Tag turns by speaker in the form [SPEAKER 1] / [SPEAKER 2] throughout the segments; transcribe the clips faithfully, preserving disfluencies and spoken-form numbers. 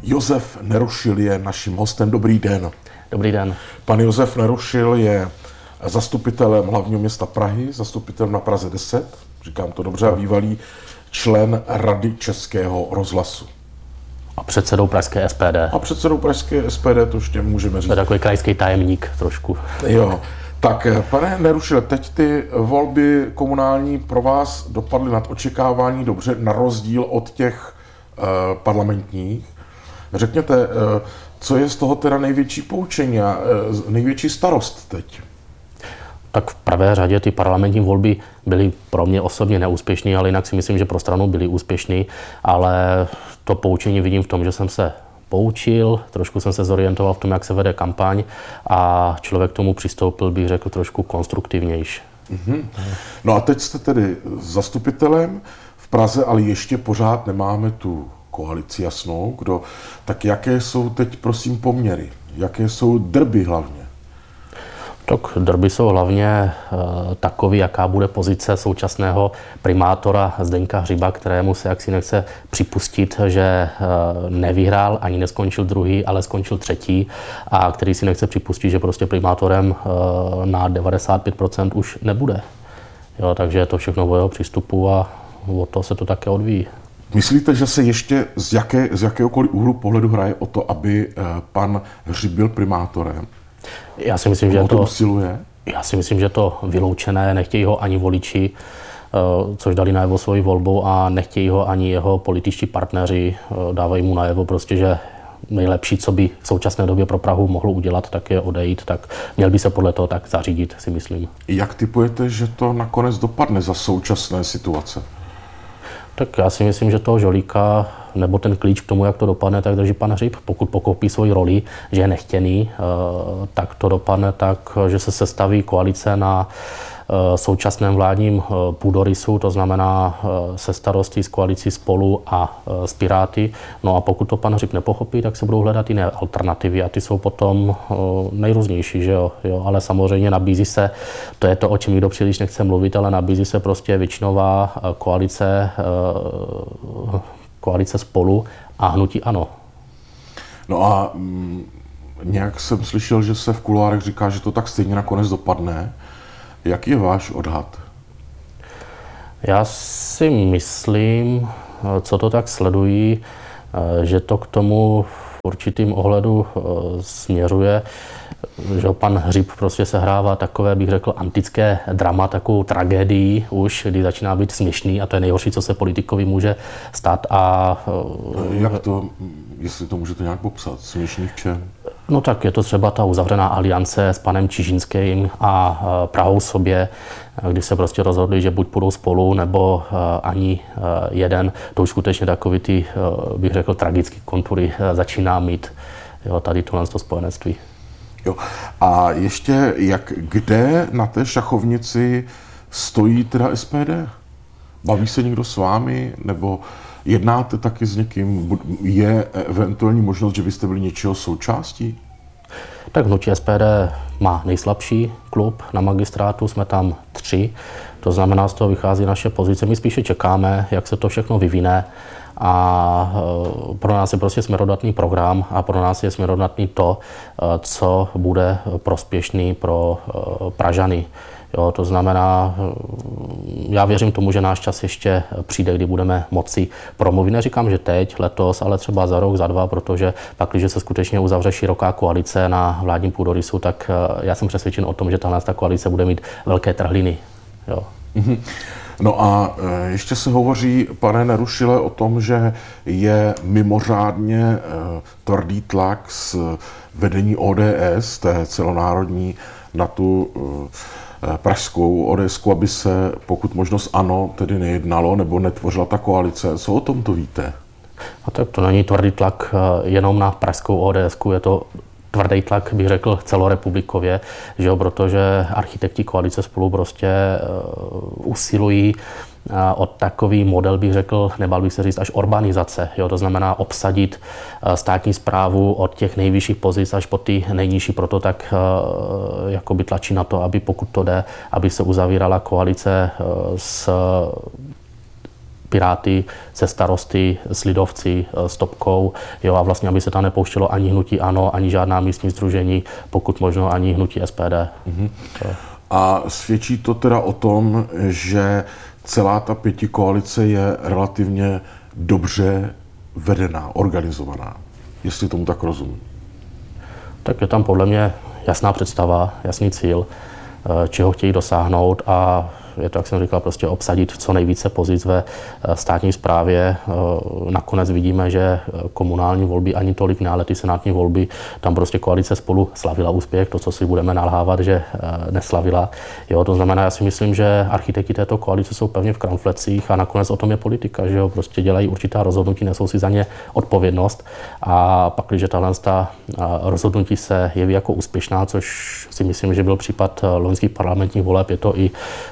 [SPEAKER 1] Josef Nerušil je naším hostem. Dobrý den.
[SPEAKER 2] Dobrý den.
[SPEAKER 1] Pan Josef Nerušil je zastupitelem hlavního města Prahy, zastupitelem na Praze deset, říkám to dobře, a bývalý člen Rady Českého rozhlasu.
[SPEAKER 2] A předsedou pražské S P D.
[SPEAKER 1] A předsedou pražské S P D, to ještě můžeme říct.
[SPEAKER 2] To je takový krajský tajemník trošku.
[SPEAKER 1] Jo. Tak, pane Nerušile, teď ty volby komunální pro vás dopadly nad očekávání dobře, na rozdíl od těch eh, parlamentních. Řekněte, eh, co je z toho teda největší poučení a eh, největší starost teď?
[SPEAKER 2] Tak v prvé řadě ty parlamentní volby byly pro mě osobně neúspěšné, ale jinak si myslím, že pro stranu byly úspěšné, ale to poučení vidím v tom, že jsem se poučil, trošku jsem se zorientoval v tom, jak se vede kampaň a člověk k tomu přistoupil, bych řekl, trošku konstruktivnější.
[SPEAKER 1] Mm-hmm. No a teď jste tedy zastupitelem v Praze, ale ještě pořád nemáme tu koalici jasnou. Kdo, tak jaké jsou teď, prosím, poměry? Jaké jsou drby hlavně?
[SPEAKER 2] Tak drby jsou hlavně e, takový, jaká bude pozice současného primátora Zdeňka Hřiba, kterému se jaksi nechce připustit, že e, nevyhrál, ani neskončil druhý, ale skončil třetí, a který si nechce připustit, že prostě primátorem e, na devadesát pět procent už nebude. Jo, takže je to všechno o jeho přístupu a o to se to také odvíjí.
[SPEAKER 1] Myslíte, že se ještě z, jaké, z jakéhokoliv úhlu pohledu hraje o to, aby e, pan Hřib byl primátorem?
[SPEAKER 2] Já si myslím, že
[SPEAKER 1] to
[SPEAKER 2] to
[SPEAKER 1] usiluje?
[SPEAKER 2] Já si myslím, že to vyloučené, nechtějí ho ani voliči, což dali najevo svoji volbou, a nechtějí ho ani jeho političtí partneři, dávají mu najevo prostě, že nejlepší, co by v současné době pro Prahu mohlo udělat, tak je odejít, tak měl by se podle toho tak zařídit, si myslím.
[SPEAKER 1] Jak tipujete, že to nakonec dopadne za současné situace?
[SPEAKER 2] Tak já si myslím, že toho žolíka, nebo ten klíč k tomu, jak to dopadne, tak drží pan Hřib. Pokud pokoupí svoji roli, že je nechtěný, tak to dopadne tak, že se sestaví koalice na současném vládním půdorysu, to znamená se starostí, s koalicí Spolu a s Piráty. No a pokud to pan Hřib nepochopí, tak se budou hledat jiné alternativy a ty jsou potom nejrůznější, že jo? Jo, ale samozřejmě nabízí se, to je to, o čem nikdo příliš nechce mluvit, ale nabízí se prostě většinová koalice, koalice Spolu a hnutí ANO.
[SPEAKER 1] No a m, nějak jsem slyšel, že se v kuloárech říká, že to tak stejně nakonec dopadne. Jaký je váš odhad?
[SPEAKER 2] Já si myslím, co to tak sledují, že to k tomu v určitým ohledu směřuje, že pan Hřib prostě sehrává takové, bych řekl, antické drama, takovou tragédii už, kdy začíná být směšný, a to je nejhorší, co se politikovi může stát. A
[SPEAKER 1] jak to, jestli to můžete nějak popsat, směšný v čem?
[SPEAKER 2] No tak je to třeba ta uzavřená aliance s panem Čižinským a Prahou sobě, kdy se prostě rozhodli, že buď půjdou spolu, nebo ani jeden. To už skutečně takový ty, bych řekl, tragické kontury začíná mít, jo, tady tohle to spojenectví.
[SPEAKER 1] Jo. A ještě, jak, kde na té šachovnici stojí teda S P D? Baví se někdo s vámi, nebo jednáte taky s někým? Je eventuální možnost, že byste byli něčeho součástí?
[SPEAKER 2] Tak hnutí S P D má nejslabší klub na magistrátu, jsme tam tři, to znamená, z toho vychází naše pozice. My spíše čekáme, jak se to všechno vyvine, a pro nás je prostě směrodatný program a pro nás je směrodatný to, co bude prospěšný pro Pražany. Jo, to znamená, já věřím tomu, že náš čas ještě přijde, kdy budeme moci promluvit. Neříkám, že teď, letos, ale třeba za rok, za dva, protože pak, když se skutečně uzavře široká koalice na vládním půdorysu, tak já jsem přesvědčen o tom, že tahle ta koalice bude mít velké trhliny. Jo.
[SPEAKER 1] Mm-hmm. No a ještě se hovoří, pane Nerušile, o tom, že je mimořádně tvrdý tlak z vedení O D S, té celonárodní, na tu pražskou ODSku, aby se, pokud možnost ANO, tedy nejednalo nebo netvořila ta koalice. Co o tom to víte?
[SPEAKER 2] A tak to není tvrdý tlak jenom na pražskou ODSku, je to tvrdý tlak, bych řekl, celorepublikově, že jo, protože architekti koalice Spolu prostě uh, usilují uh, o takový model, bych řekl, nebál bych se říct, až urbanizace, jo, to znamená obsadit uh, státní správu od těch nejvyšších pozic až po ty nejnižší, proto tak uh, jakoby tlačí na to, aby pokud to jde, aby se uzavírala koalice uh, s Piráty, se Starosty, s Lidovci, s Topkou, jo, a vlastně, aby se tam nepouštělo ani hnutí ANO, ani žádná místní sdružení, pokud možno ani hnutí S P D. Mm-hmm.
[SPEAKER 1] A svědčí to teda o tom, že celá ta pětikoalice je relativně dobře vedená, organizovaná, jestli tomu tak rozumím.
[SPEAKER 2] Tak je tam podle mě jasná představa, jasný cíl, čeho chtějí dosáhnout a je to, jak jsem říkal, prostě obsadit co nejvíce pozic ve státní správě. Nakonec vidíme, že komunální volby ani tolik ne, ale ty senátní volby, tam prostě koalice Spolu slavila úspěch, to, co si budeme nalhávat, že neslavila. Jo, to znamená, já si myslím, že architekti této koalice jsou pevně v kramflecích a nakonec o tom je politika, že jo, prostě dělají určitá rozhodnutí, nesou si za ně odpovědnost a pak, když tahle rozhodnutí se jeví jako úspěšná, což si myslím, že byl případ loňských parlamentních voleb, je to i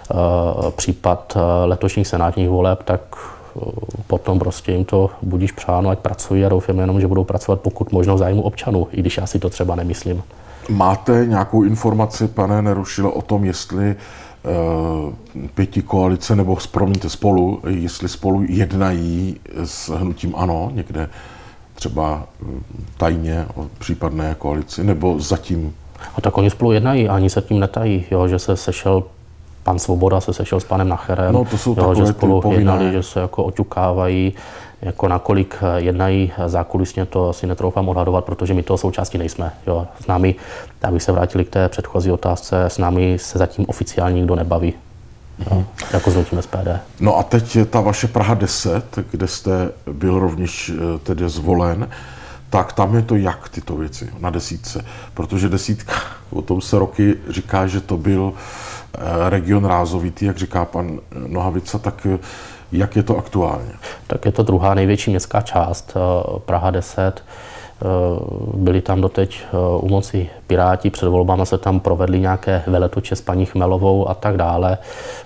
[SPEAKER 2] případ letošních senátních voleb, tak potom prostě jim to budíš přáno, ať pracují a doufám jenom, že budou pracovat pokud možno v zájmu občanů, i když já si to třeba nemyslím.
[SPEAKER 1] Máte nějakou informaci, pane Nerušile, o tom, jestli uh, pětikoalice nebo promiňte, Spolu, jestli Spolu jednají s hnutím ANO někde třeba tajně o případné koalici, nebo zatím?
[SPEAKER 2] A tak oni Spolu jednají, ani se tím netají, jo, že se sešel pan Svoboda se sešel s panem Nacherem,
[SPEAKER 1] no, to jsou
[SPEAKER 2] jo, že Spolu
[SPEAKER 1] povinné.
[SPEAKER 2] jednali, že se jako oťukávají, jako nakolik jednají zákulisně, to si netroufám odhadovat, protože my toho součástí nejsme. Jo. S námi, abych se vrátili k té předchozí otázce, s námi se zatím oficiálně nikdo nebaví, mm-hmm. jo, jako s hnutím S P D.
[SPEAKER 1] No a teď ta vaše Praha deset, kde jste byl rovněž tedy zvolen, tak tam je to jak tyto věci na desítce, protože desítka, o tom se roky říká, že to byl region rázovitý, jak říká pan Nohavica, tak jak je to aktuálně?
[SPEAKER 2] Tak je to druhá největší městská část, Praha deset. Byli tam doteď u moci Piráti, před volbama se tam provedly nějaké veletoče s paní Chmelovou a tak dále.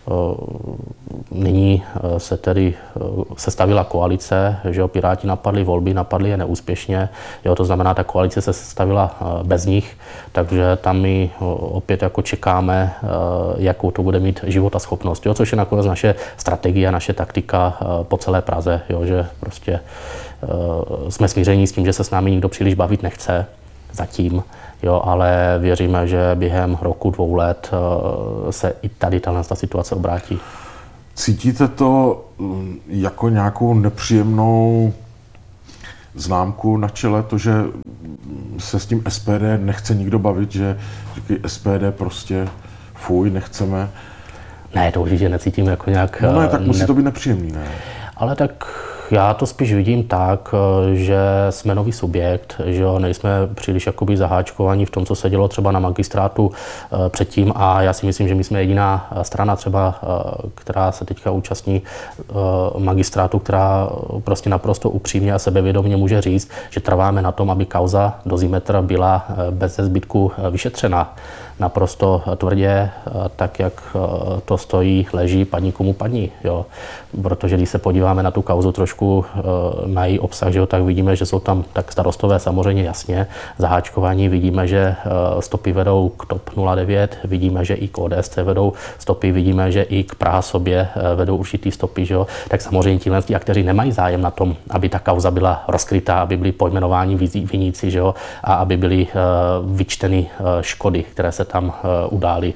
[SPEAKER 2] Nyní se tedy sestavila koalice, že jo, Piráti napadli volby, napadli je neúspěšně, jo, to znamená, ta koalice se sestavila bez nich, takže tam my opět jako čekáme, jakou to bude mít životaschopnost, jo, což je nakonec naše strategie, naše taktika po celé Praze, jo, že prostě jsme smíření s tím, že se s námi nikdo příliš bavit nechce zatím, jo, ale věříme, že během roku, dvou let se i tady tahle situace obrátí.
[SPEAKER 1] Cítíte to jako nějakou nepříjemnou známku na čele, to, že se s tím S P D nechce nikdo bavit, že říkají S P D prostě fuj, nechceme?
[SPEAKER 2] Ne, to určitě necítím jako nějak...
[SPEAKER 1] No ne, tak musí ne... to být nepříjemný, ne?
[SPEAKER 2] Ale tak já to spíš vidím tak, že jsme nový subjekt, že jo, nejsme příliš jakoby zaháčkovaní v tom, co se dělo třeba na magistrátu předtím a já si myslím, že my jsme jediná strana třeba, která se teďka účastní magistrátu, která prostě naprosto upřímně a sebevědomě může říct, že trváme na tom, aby kauza Dozimetr byla bez zbytku vyšetřena. Naprosto tvrdě, tak jak to stojí, leží, padni komu padni, jo. Protože když se podíváme na tu kauzu trošku na její obsah, že jo, tak vidíme, že jsou tam tak starostové samozřejmě jasně zaháčkovaní, vidíme, že stopy vedou k TOP nula devět, vidíme, že i k O D S vedou stopy, vidíme, že i k Praha sobě vedou určitý stopy, že jo. Tak samozřejmě tihle akteři nemají zájem na tom, aby ta kauza byla rozkrytá, aby byli pojmenováni viníci, že jo, a aby byly vyčteny škody, které se tam udály.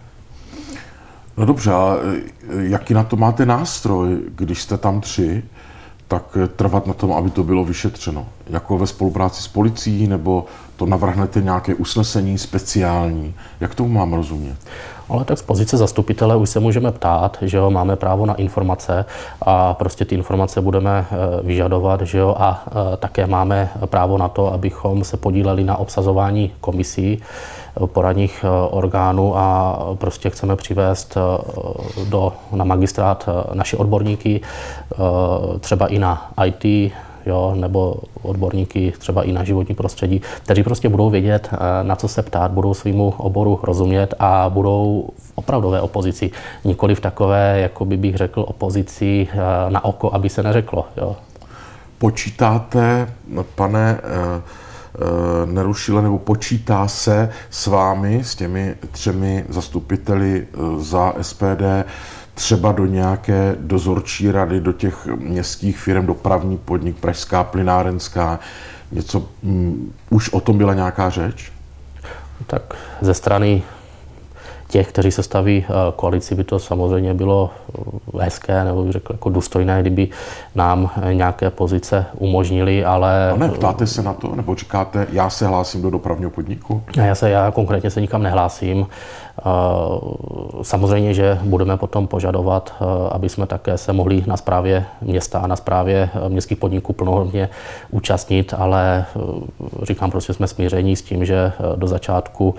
[SPEAKER 1] No dobře, a jaký na to máte nástroj, když jste tam tři, tak trvat na tom, aby to bylo vyšetřeno? Jako ve spolupráci s policií, nebo to navrhnete nějaké usnesení speciální? Jak tomu mám rozumět?
[SPEAKER 2] Ale tak z pozice zastupitele už se můžeme ptát, že jo, máme právo na informace a prostě ty informace budeme vyžadovat, že jo, a také máme právo na to, abychom se podíleli na obsazování komisí, poradních orgánů a prostě chceme přivést do, na magistrát naše odborníky, třeba i na I T, jo, nebo odborníky třeba i na životní prostředí, kteří prostě budou vědět, na co se ptát, budou svýmu oboru rozumět a budou v opravdové opozici, nikoli v takové, jako by bych řekl, opozici na oko, aby se neřeklo. Jo.
[SPEAKER 1] Počítáte, pane Nerušile, nebo počítá se s vámi, s těmi třemi zastupiteli za S P D, třeba do nějaké dozorčí rady, do těch městských firm, dopravní podnik, Pražská plynárenská, něco, um, už o tom byla nějaká řeč?
[SPEAKER 2] Tak ze strany těch, kteří se staví koalici, by to samozřejmě bylo hezké, nebo bych řekl jako důstojné, kdyby nám nějaké pozice umožnili, ale...
[SPEAKER 1] No ne, ptáte se na to, nebo říkáte, já se hlásím do dopravního podniku?
[SPEAKER 2] Já se, já konkrétně se nikam nehlásím. Samozřejmě, že budeme potom požadovat, aby jsme také se mohli na správě města a na správě městských podniků plnohodnotně účastnit, ale říkám, prostě jsme smíření s tím, že do začátku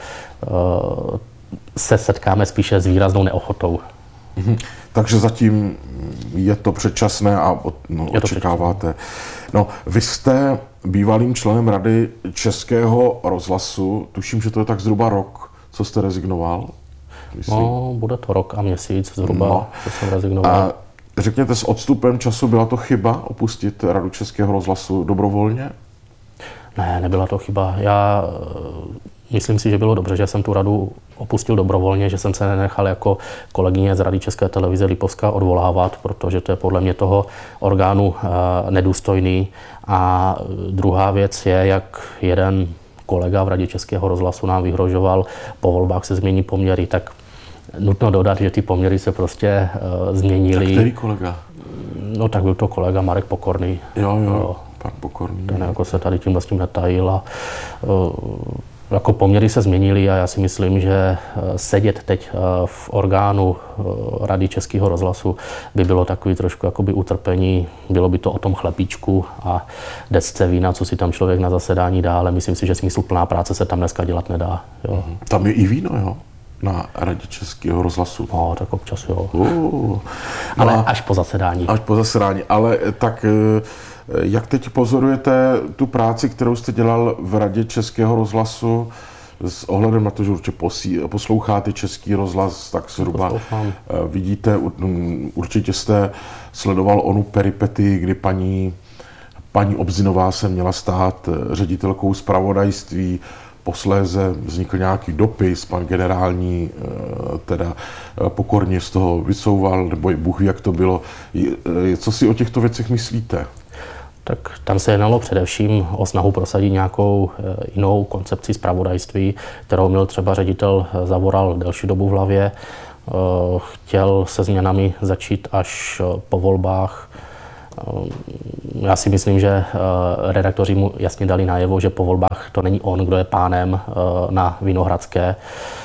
[SPEAKER 2] se setkáme spíše s výraznou neochotou.
[SPEAKER 1] Mhm. Takže zatím je to předčasné a no,
[SPEAKER 2] je to
[SPEAKER 1] očekáváte. No, vy jste bývalým členem Rady Českého rozhlasu, tuším, že to je tak zhruba rok, co jste rezignoval? Myslím.
[SPEAKER 2] No, bude to rok a měsíc zhruba,
[SPEAKER 1] no.
[SPEAKER 2] co jsem rezignoval.
[SPEAKER 1] A řekněte, s odstupem času byla to chyba opustit Radu Českého rozhlasu dobrovolně?
[SPEAKER 2] Ne, nebyla to chyba. Já myslím si, že bylo dobře, že jsem tu radu opustil dobrovolně, že jsem se nenechal jako kolegyně z Rady České televize Lipovská odvolávat, protože to je podle mě toho orgánu nedůstojný. A druhá věc je, jak jeden kolega v Radě Českého rozhlasu nám vyhrožoval, po volbách se změní poměry, tak nutno dodat, že ty poměry se prostě uh, změnily.
[SPEAKER 1] Tak který kolega?
[SPEAKER 2] No tak byl to kolega Marek Pokorný.
[SPEAKER 1] Jo, jo, jo. Pan Pokorný.
[SPEAKER 2] Ten jako se tady tímhle s tím netajil a uh, jako poměry se změnily a já si myslím, že sedět teď v orgánu Rady Českého rozhlasu by bylo takový trošku jakoby utrpení, bylo by to o tom chlebíčku a desce vína, co si tam člověk na zasedání dá, ale myslím si, že smysluplná práce se tam dneska dělat nedá. Jo.
[SPEAKER 1] Tam je i víno, jo? Na Radě Českého rozhlasu.
[SPEAKER 2] No, tak občas jo.
[SPEAKER 1] Uh,
[SPEAKER 2] ale
[SPEAKER 1] no,
[SPEAKER 2] až po zasedání.
[SPEAKER 1] Až po zasedání, ale tak jak teď pozorujete tu práci, kterou jste dělal v Radě Českého rozhlasu s ohledem na to, že určitě posloucháte Český rozhlas, tak zhruba Poslouchám. vidíte, určitě jste sledoval onu peripetii, kdy paní, paní Obzinová se měla stát ředitelkou zpravodajství, posléze vznikl nějaký dopis, pan generální teda Pokorně z toho vysouval, nebo je Bůh ví, jak to bylo. Co si o těchto věcech myslíte?
[SPEAKER 2] Tak tam se jednalo především o snahu prosadit nějakou jinou koncepci zpravodajství, kterou měl třeba ředitel Zavoral delší dobu v hlavě. Chtěl se změnami začít až po volbách. Já si myslím, že redaktoři mu jasně dali najevo, že po volbách to není on, kdo je pánem na Vinohradské.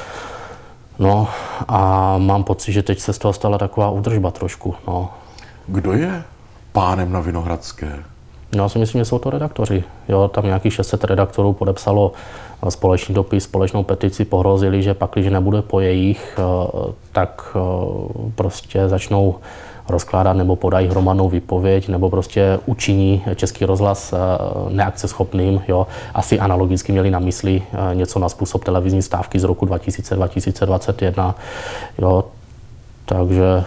[SPEAKER 2] No a mám pocit, že teď se z toho stala taková údržba trošku. No.
[SPEAKER 1] Kdo je pánem na Vinohradské?
[SPEAKER 2] No, já si myslím, že jsou to redaktoři. Jo, tam nějakých šest set redaktorů podepsalo společný dopis, společnou petici, pohrozili, že pak, když nebude po jejich, tak prostě začnou rozkládat nebo podají hromadnou výpověď, nebo prostě učiní Český rozhlas neakceschopným. Jo. Asi analogicky měli na mysli něco na způsob televizní stávky z roku dva tisíce dva tisíce dvacet jedna. Jo. Takže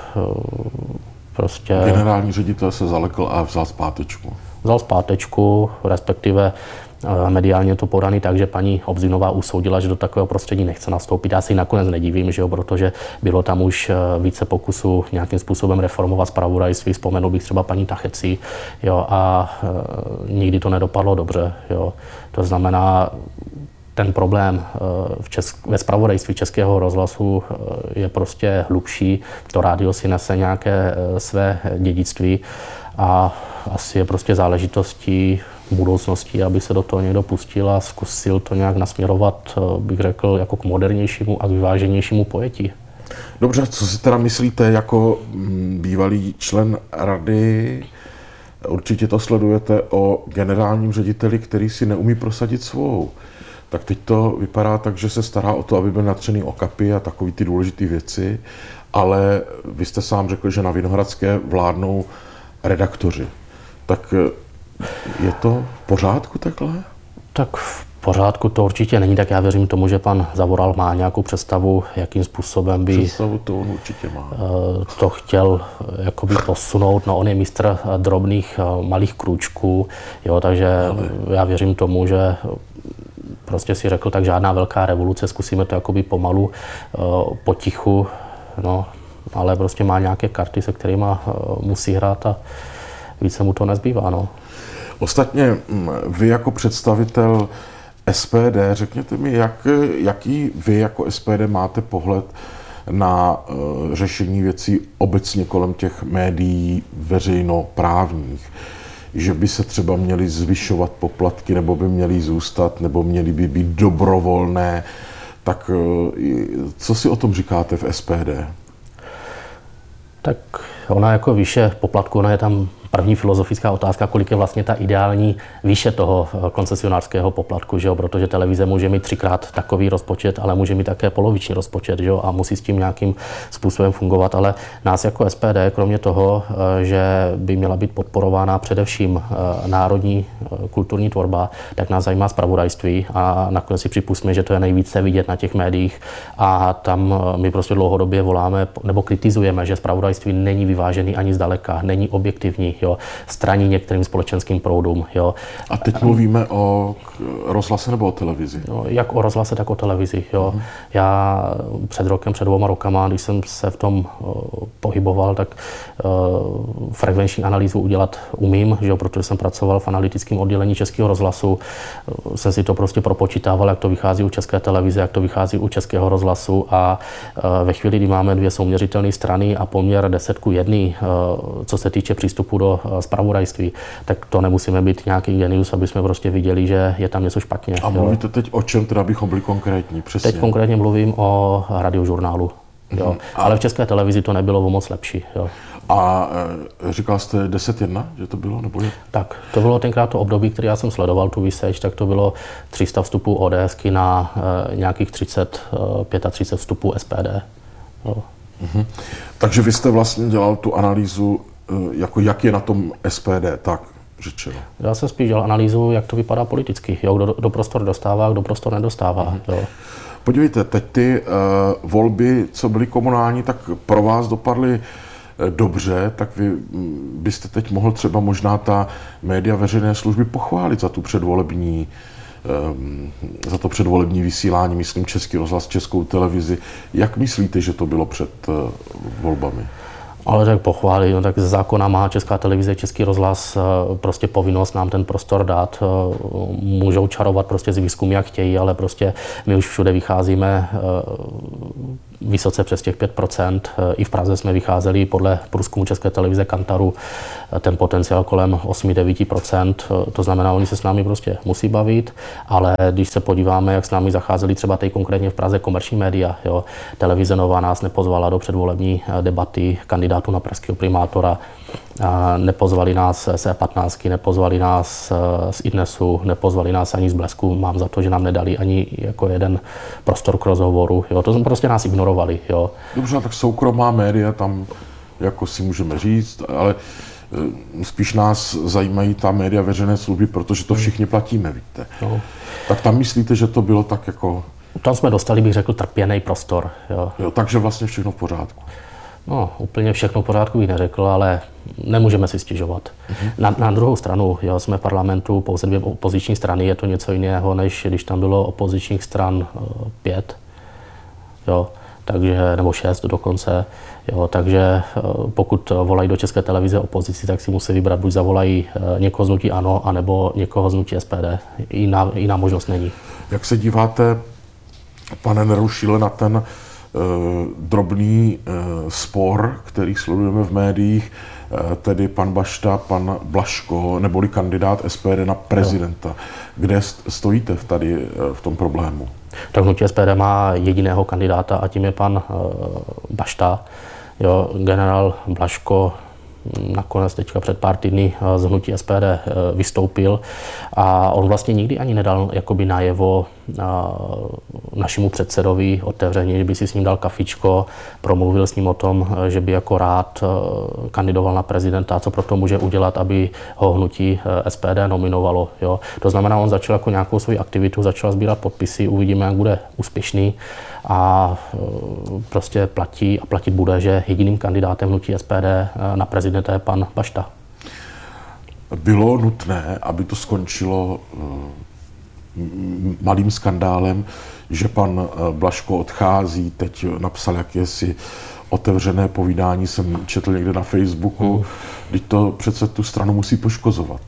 [SPEAKER 2] prostě...
[SPEAKER 1] Generální ředitel se zalekl a vzal zpátečku.
[SPEAKER 2] Vzal zpátečku, respektive mediálně to podaný tak, že paní Obzinová usoudila, že do takového prostředí nechce nastoupit. Já si nakonec nedivím, že jo, protože bylo tam už více pokusů nějakým způsobem reformovat zpravodajství. Vzpomenul bych třeba paní Tacheci, jo, a e, nikdy to nedopadlo dobře. Jo. To znamená, ten problém v česk- ve zpravodajství Českého rozhlasu je prostě hlubší. To rádio si nese nějaké své dědictví a asi je prostě záležitostí budoucnosti, aby se do toho někdo pustil a zkusil to nějak nasměrovat, bych řekl, jako k modernějšímu a k vyváženějšímu pojetí.
[SPEAKER 1] Dobře, co si teda myslíte jako bývalý člen rady? Určitě to sledujete o generálním řediteli, který si neumí prosadit svou. Tak teď to vypadá tak, že se stará o to, aby byl natřený o kapy a takový ty důležité věci, ale vy jste sám řekl, že na Vinohradské vládnou redaktoři. Tak je to v pořádku takhle?
[SPEAKER 2] Tak v pořádku to určitě není, tak já věřím tomu, že pan Zavoral má nějakou představu, jakým způsobem by
[SPEAKER 1] představu to on určitě má.
[SPEAKER 2] to chtěl jakoby posunout. No, on je mistr drobných malých krůčků, jo, takže ale... já věřím tomu, že prostě si řekl, tak žádná velká revoluce, zkusíme to jakoby pomalu, potichu, no, ale prostě má nějaké karty, se kterými musí hrát a více mu to nezbývá. No.
[SPEAKER 1] Ostatně vy jako představitel S P D, řekněte mi, jak, jaký vy jako S P D máte pohled na uh, řešení věcí obecně kolem těch médií veřejnoprávních. Že by se třeba měly zvyšovat poplatky, nebo by měly zůstat, nebo měly by být dobrovolné. Tak uh, co si o tom říkáte v S P D?
[SPEAKER 2] Tak ona jako výše poplatku, ona je tam první filozofická otázka, kolik je vlastně ta ideální výše toho koncesionářského poplatku, že jo? Protože televize může mít třikrát takový rozpočet, ale může mít také poloviční rozpočet, že jo? A musí s tím nějakým způsobem fungovat. Ale nás jako S P D, kromě toho, že by měla být podporována především národní kulturní tvorba, tak nás zajímá zpravodajství a nakonec si připustíme, že to je nejvíce vidět na těch médiích a tam my prostě dlouhodobě voláme nebo kritizujeme, že zpravodajství není vyvážený ani zdaleka, není objektivní. Jo, straní některým společenským proudům. Jo.
[SPEAKER 1] A teď mluvíme o rozhlase nebo o televizi?
[SPEAKER 2] Jo, jak o rozhlase, tak o televizi. Jo. Mm. Já před rokem, před dvěma rokama, když jsem se v tom uh, pohyboval, tak uh, frekvenční analýzu udělat umím, že jo, protože jsem pracoval v analytickém oddělení Českého rozhlasu. Uh, jsem si to prostě propočítával, jak to vychází u České televize, jak to vychází u Českého rozhlasu a uh, ve chvíli, kdy máme dvě souměřitelné strany a poměr deset ku jedné, uh, co se týče přístupu do zpravodajství, tak to nemusíme být nějaký genius, aby jsme prostě viděli, že je tam něco špatně.
[SPEAKER 1] A mluvíte teď o čem, teda bychom byli konkrétní? Přesně.
[SPEAKER 2] Teď konkrétně mluvím o radiožurnálu. Jo. Mm-hmm. Ale v České televizi to nebylo o moc lepší. Jo.
[SPEAKER 1] A e, říkal jste deset jedna, že to bylo? Nebo je?
[SPEAKER 2] Tak, to bylo tenkrát to období, které já jsem sledoval, tu výseč, tak to bylo tři sta vstupů ODSky na e, nějakých třicet, třicet pět vstupů S P D. Jo.
[SPEAKER 1] Mm-hmm. Takže vy jste vlastně dělal tu analýzu, jako jak je na tom S P D, tak řečeno.
[SPEAKER 2] Já jsem spíš dělal analýzu, jak to vypadá politicky, jo, kdo do prostor dostává, kdo prostor nedostává. Mm. Jo.
[SPEAKER 1] Podívejte, teď ty uh, volby, co byly komunální, tak pro vás dopadly uh, dobře, tak vy byste teď mohl třeba možná ta média veřejné služby pochválit za tu předvolební um, za to předvolební vysílání, myslím Český rozhlas, Českou televizi. Jak myslíte, že to bylo před uh, volbami?
[SPEAKER 2] Ale tak pochválit, no tak ze zákona má Česká televize, Český rozhlas prostě povinnost nám ten prostor dát. Můžou čarovat prostě z výzkumu, jak chtějí, ale prostě my už všude vycházíme vysoce přes těch pět procent. I v Praze jsme vycházeli podle průzkumu České televize Kantaru ten potenciál kolem osm až devět procent. To znamená, oni se s námi prostě musí bavit, ale když se podíváme, jak s námi zacházeli třeba teď konkrétně v Praze komerční média, jo, televize Nova nás nepozvala do předvolební debaty kandidátů na pražského primátora, nepozvali nás z E patnáct, nepozvali nás z Idnesu, nepozvali nás ani z Blesku. Mám za to, že nám nedali ani jako jeden prostor k rozhovoru. Jo. To prostě nás ignorovali. Jo.
[SPEAKER 1] Dobře, tak soukromá média tam, jako si můžeme říct, ale spíš nás zajímají ta média veřejné služby, protože to všichni platíme, víte. No. Tak tam myslíte, že to bylo tak jako...
[SPEAKER 2] Tam jsme dostali, bych řekl, trpěný prostor. Jo.
[SPEAKER 1] Jo, takže vlastně všechno v pořádku.
[SPEAKER 2] No, úplně všechno v pořádku bych neřekl, ale nemůžeme si stěžovat. Uh-huh. Na, na druhou stranu, jo, jsme v parlamentu pouze dvě opoziční strany, je to něco jiného, než když tam bylo opozičních stran uh, pět, jo, takže, nebo šest dokonce. Jo, takže uh, pokud volají do České televize opozici, tak si musí vybrat, buď zavolají uh, někoho z hnutí ANO, anebo někoho z hnutí S P D. Jiná, jiná možnost není.
[SPEAKER 1] Jak se díváte, pane Nerušile, na ten Uh, drobný uh, spor, který sledujeme v médiích, uh, tedy pan Bašta, pan Blažko, neboli kandidát S P D na prezidenta. Jo. Kde stojíte v tady uh, v tom problému?
[SPEAKER 2] Tak hnutí S P D má jediného kandidáta a tím je pan uh, Bašta. Jo, generál Blažko nakonec teďka před pár týdny z hnutí S P D vystoupil a on vlastně nikdy ani nedal jakoby najevo našemu předsedovi otevřeně, že by si s ním dal kafičko, promluvil s ním o tom, že by jako rád kandidoval na prezidenta, co proto může udělat, aby ho hnutí S P D nominovalo. Jo. To znamená, on začal jako nějakou svou aktivitu, začal sbírat podpisy, uvidíme, jak bude úspěšný a prostě platí a platit bude, že jediným kandidátem hnutí S P D na prezidenta je pan Bašta.
[SPEAKER 1] Bylo nutné, aby to skončilo malým skandálem, že pan Blažko odchází, teď napsal jakési otevřené povídání jsem četl někde na Facebooku, hmm. Teď to přece tu stranu musí poškozovat.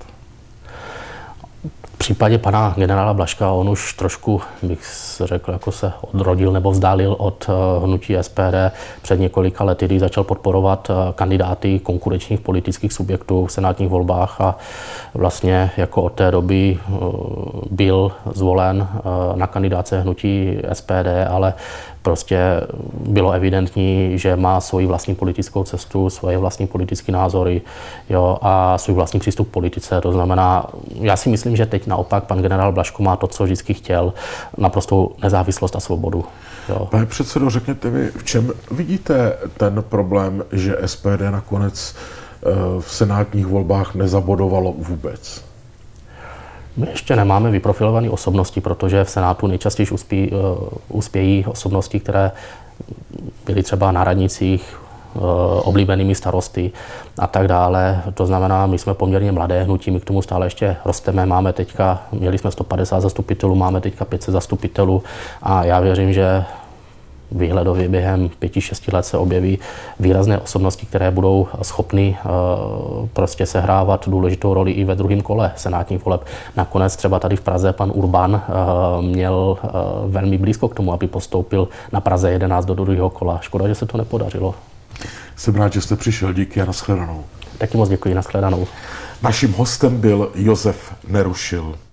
[SPEAKER 2] V případě pana generála Blažka on už trošku, bych řekl, jako se odrodil nebo vzdálil od hnutí S P D před několika lety, kdy začal podporovat kandidáty konkurenčních politických subjektů v senátních volbách a vlastně jako od té doby byl zvolen na kandidáce hnutí S P D, ale prostě bylo evidentní, že má svoji vlastní politickou cestu, svoje vlastní politické názory, jo, a svůj vlastní přístup k politice. To znamená, já si myslím, že teď naopak pan generál Blažko má to, co vždycky chtěl, naprostou nezávislost a svobodu. Jo.
[SPEAKER 1] Pane předsedo, řekněte mi, v čem vidíte ten problém, že S P D nakonec v senátních volbách nezabodovalo vůbec?
[SPEAKER 2] My ještě nemáme vyprofilované osobnosti, protože v Senátu nejčastěji uspí, uh, uspějí osobnosti, které byly třeba na radnicích, uh, oblíbenými starosty a tak dále. To znamená, my jsme poměrně mladé hnutí, my k tomu stále ještě rosteme. Máme teďka, měli jsme sto padesát zastupitelů, máme teďka pět set zastupitelů a já věřím, že výhledově během pěti, šesti let se objeví výrazné osobnosti, které budou schopny uh, prostě sehrávat důležitou roli i ve druhém kole senátních voleb. Nakonec třeba tady v Praze pan Urban uh, měl uh, velmi blízko k tomu, aby postoupil na Praze jedenáct do druhého kola. Škoda, že se to nepodařilo.
[SPEAKER 1] Jsem rád, že jste přišel. Díky a nashledanou.
[SPEAKER 2] Taky moc děkuji, nashledanou.
[SPEAKER 1] Naším hostem byl Josef Nerušil.